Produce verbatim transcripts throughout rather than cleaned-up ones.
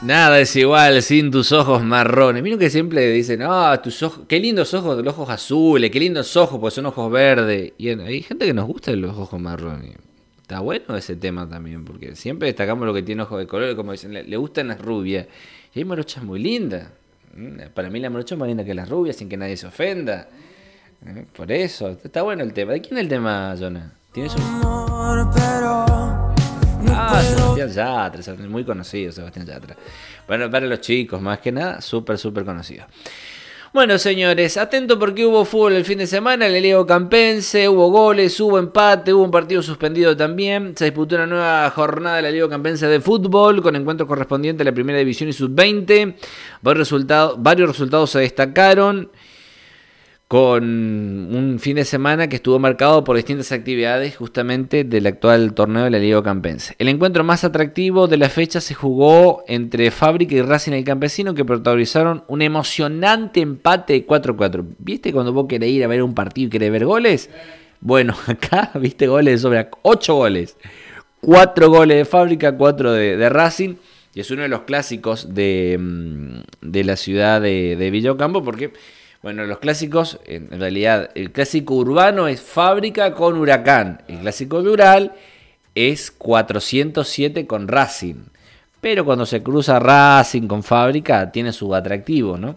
Nada es igual sin tus ojos marrones. Miren que siempre dicen, ah, tus ojos, qué lindos ojos, los ojos azules, qué lindos ojos, porque son ojos verdes. Y hay gente que nos gusta los ojos marrones. Está bueno ese tema también, porque siempre destacamos lo que tiene ojos de color, como dicen, le, le gustan las rubias. Y hay morochas muy lindas. Para mí la morocha es más linda que las rubias, sin que nadie se ofenda. Por eso, está bueno el tema. ¿De quién es el tema, Jonah? ¿Tienes un...? Ah, Sebastián Yatra, muy conocido Sebastián Yatra. Bueno, para los chicos, más que nada, súper, súper conocido. Bueno, señores, atento porque hubo fútbol el fin de semana en la Liga Campense, hubo goles, hubo empate, hubo un partido suspendido también. Se disputó una nueva jornada de la Liga Campense de fútbol con encuentros correspondientes a la Primera División y sub veinte. Varios resultados, varios resultados se destacaron, con un fin de semana que estuvo marcado por distintas actividades justamente del actual torneo de la Liga Campense. El encuentro más atractivo de la fecha se jugó entre Fábrica y Racing el Campesino, que protagonizaron un emocionante empate de cuatro a cuatro. ¿Viste cuando vos querés ir a ver un partido y querés ver goles? Bueno, acá viste goles de sobra, ocho goles. cuatro goles de Fábrica, cuatro de, de Racing. Y es uno de los clásicos de, de la ciudad de, de Villa Ocampo, porque... Bueno, los clásicos, en realidad, el clásico urbano es Fábrica con Huracán. El clásico rural es cuatrocientos siete con Racing. Pero cuando se cruza Racing con Fábrica, tiene su atractivo, ¿no?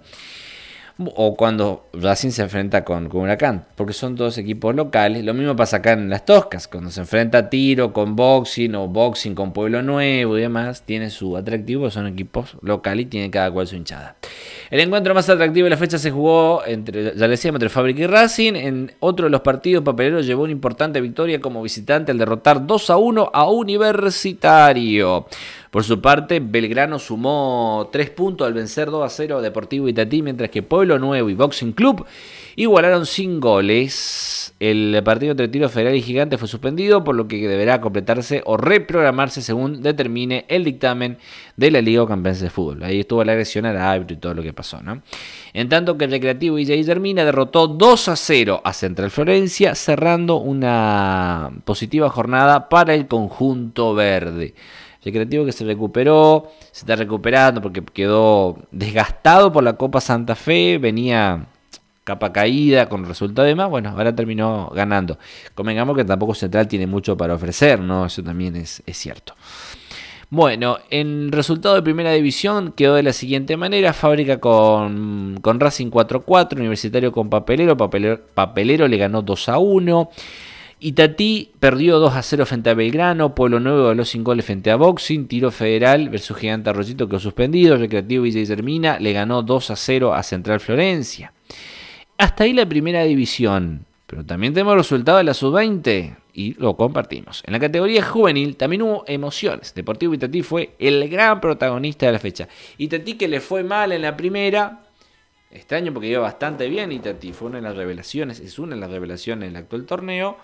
O cuando Racing se enfrenta con, con Huracán, porque son todos equipos locales. Lo mismo pasa acá en Las Toscas, cuando se enfrenta Tiro con Boxing o Boxing con Pueblo Nuevo y demás, tiene su atractivo, son equipos locales y tiene cada cual su hinchada. El encuentro más atractivo de la fecha se jugó entre, ya le decíamos, entre Fábrica y Racing. En otro de los partidos, Papelero llevó una importante victoria como visitante al derrotar dos a uno a Universitario. Por su parte, Belgrano sumó tres puntos al vencer dos a cero a Deportivo Itatí, mientras que Pueblo Nuevo y Boxing Club igualaron sin goles. El partido entre Tiro Federal y Gigante fue suspendido, por lo que deberá completarse o reprogramarse según determine el dictamen de la Liga Campense de Fútbol. Ahí estuvo la agresión al árbitro y todo lo que pasó, ¿no? En tanto que el Recreativo Villa Guillermina derrotó dos a cero a Central Florencia, cerrando una positiva jornada para el conjunto verde. Recreativo que se recuperó, se está recuperando porque quedó desgastado por la Copa Santa Fe, venía capa caída con resultado y demás. Bueno, ahora terminó ganando. Convengamos que tampoco Central tiene mucho para ofrecer, ¿no? Eso también es, es cierto. Bueno, en resultado de Primera División quedó de la siguiente manera: Fábrica con, con Racing cuatro a cuatro, Universitario con Papelero, Papelero, Papelero le ganó dos a uno. Itatí perdió dos a cero frente a Belgrano, Pueblo Nuevo ganó sin goles frente a Boxing, Tiro Federal versus Gigante Arroyito quedó suspendido, Recreativo Villa Guillermina le ganó dos a cero a Central Florencia. Hasta ahí la Primera División, pero también tenemos resultados de la sub veinte y lo compartimos. En la categoría juvenil también hubo emociones. Deportivo Itatí fue el gran protagonista de la fecha. Itatí, que le fue mal en la primera, extraño porque iba bastante bien Itatí, fue una de las revelaciones, es una de las revelaciones del actual torneo.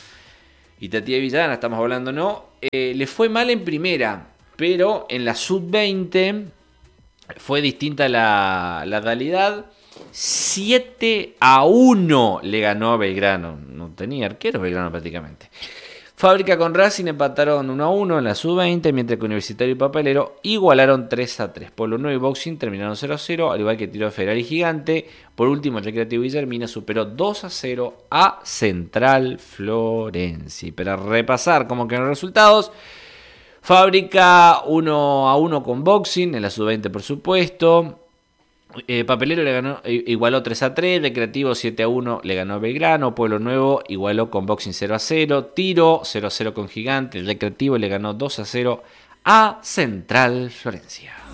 Itatí de Villana, estamos hablando, ¿no? Eh, le fue mal en primera, pero en la sub veinte fue distinta la, la realidad. siete a uno le ganó a Belgrano. No tenía arquero Belgrano prácticamente. Fábrica con Racing empataron uno a uno en la sub veinte, mientras que Universitario y Papelero igualaron tres a tres. Pueblo Nuevo y Boxing terminaron cero a cero, al igual que Tiro Federal y Gigante. Por último, el Recreativo Guillermina superó dos a cero a Central Florencia. Y para repasar cómo quedaron los resultados: Fábrica uno a uno con Boxing, en la sub veinte por supuesto. Eh, Papelero le ganó, igualó tres a tres, Recreativo siete a uno le ganó a Belgrano, Pueblo Nuevo igualó con Boxing cero a cero, Tiro cero a cero con Gigante, Recreativo le ganó dos a cero a Central Florencia.